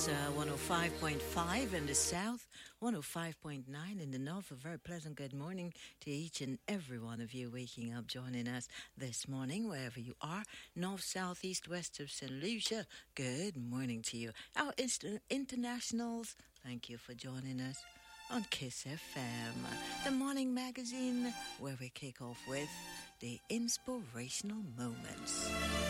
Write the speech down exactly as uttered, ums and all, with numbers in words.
It's uh, one oh five point five in the south, one oh five point nine in the north. A very pleasant good morning to each and every one of you waking up, joining us this morning, wherever you are, north, south, east, west of Saint Lucia. Good morning to you. Our inst- internationals, thank you for joining us on Kiss F M, the morning magazine where we kick off with the inspirational moments.